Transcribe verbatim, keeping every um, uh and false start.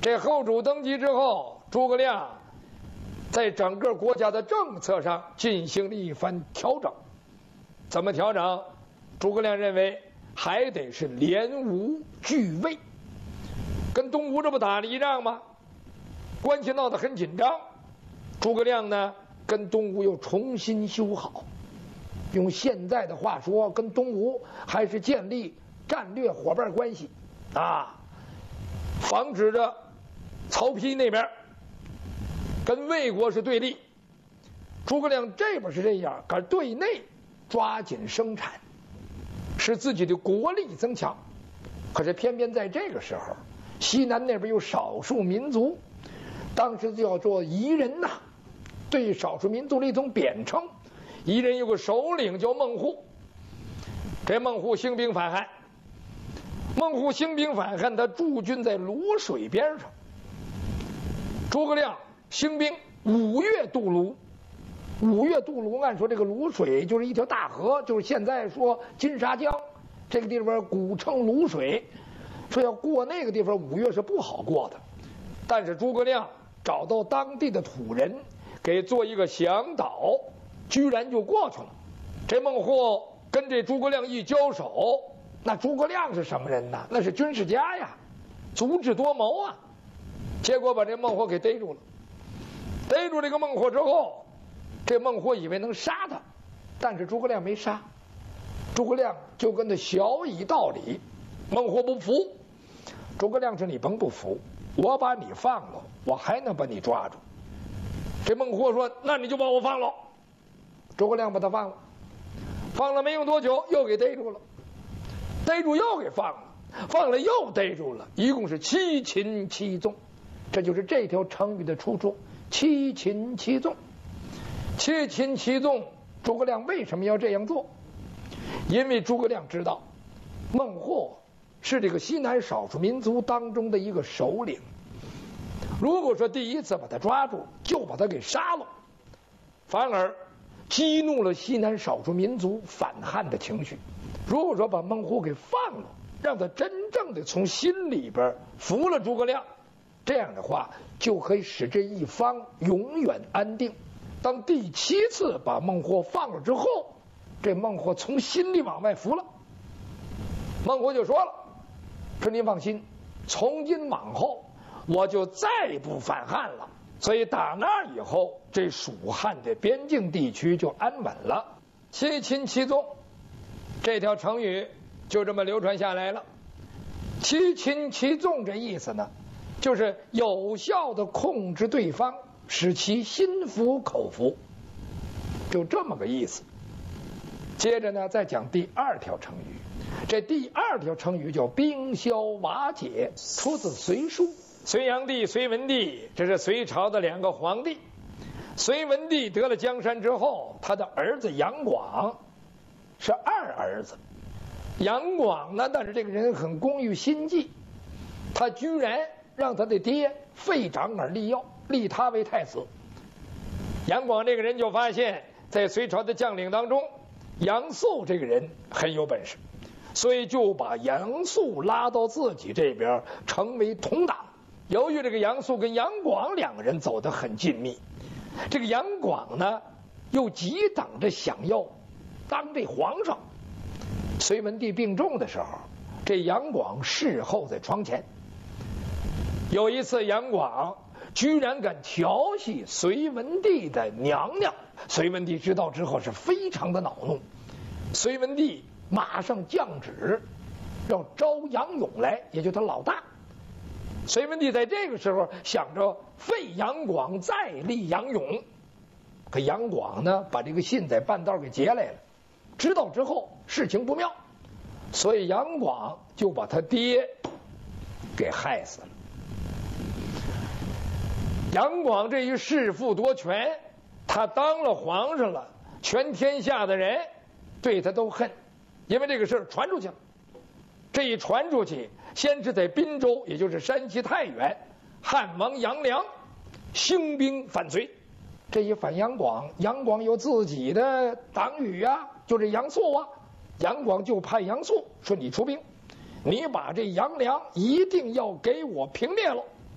这后主登基之后，诸葛亮在整个国家的政策上进行了一番调整。怎么调整？诸葛亮认为还得是联吴拒魏。跟东吴这不打了一仗吗？关系闹得很紧张。诸葛亮呢，跟东吴又重新修好。用现在的话说，跟东吴还是建立战略伙伴关系啊，防止着曹丕那边跟魏国是对立。诸葛亮这边是这样，可是对内抓紧生产，使自己的国力增强。可是偏偏在这个时候，西南那边有少数民族，当时叫做夷人呐，对少数民族的一种贬称。夷人有个首领叫孟户，这孟户兴兵反汉。孟户兴兵反汉，他驻军在泸水边上。诸葛亮兴兵五月渡泸，五月渡泸，按说这个泸水就是一条大河，就是现在说金沙江这个地方古称泸水，说要过那个地方五月是不好过的。但是诸葛亮找到当地的土人，给做一个向导，居然就过去了。这孟获跟这诸葛亮一交手，那诸葛亮是什么人呢？那是军事家呀，足智多谋啊。结果把这孟获给逮住了。逮住这个孟获之后，这孟获以为能杀他，但是诸葛亮没杀。诸葛亮就跟他小以道理。孟获不服，诸葛亮说：“你甭不服，我把你放了，我还能把你抓住。”这孟获说：“那你就把我放了。”诸葛亮把他放了，放了没用多久，又给逮住了，逮住又给放了，放了又逮住了，一共是七擒七纵。这就是这条成语的出处，七擒七纵。七擒七纵，诸葛亮为什么要这样做？因为诸葛亮知道孟获是这个西南少数民族当中的一个首领，如果说第一次把他抓住就把他给杀了，反而激怒了西南少数民族反汉的情绪。如果说把孟获给放了，让他真正的从心里边服了诸葛亮，这样的话就可以使这一方永远安定。当第七次把孟获放了之后，这孟获从心里往外服了。孟获就说了：“说您放心，从今往后我就再不反汉了。”所以打那以后，这蜀汉的边境地区就安稳了。七擒七纵这条成语就这么流传下来了。七擒七纵这意思呢，就是有效的控制对方，使其心服口服，就这么个意思。接着呢，再讲第二条成语。这第二条成语叫兵消瓦解，出自《隋书》。隋炀帝、隋文帝，这是隋朝的两个皇帝。隋文帝得了江山之后，他的儿子杨广是二儿子。杨广呢，但是这个人很工于心计，他居然让他的爹废长而立幼，立他为太子。杨广这个人就发现，在隋朝的将领当中，杨素这个人很有本事，所以就把杨素拉到自己这边，成为同党。由于这个杨素跟杨广两个人走得很紧密，这个杨广呢又急等着想要当这皇上。隋文帝病重的时候，这杨广侍候在床前。有一次杨广居然敢调戏隋文帝的娘娘，隋文帝知道之后是非常的恼怒。隋文帝马上降旨要招杨勇来，也就是他老大。隋文帝在这个时候想着废杨广再立杨勇，可杨广呢把这个信在半道给截来了，知道之后事情不妙，所以杨广就把他爹给害死了。杨广这一弑父夺权，他当了皇上了，全天下的人对他都恨，因为这个事儿传出去了。这一传出去，先是在滨州，也就是山西太原，汉王杨良兴兵反隋。这一反杨广，杨广有自己的党羽啊，就这杨素啊，杨广就派杨素说：“你出兵，你把这杨良一定要给我平灭了。”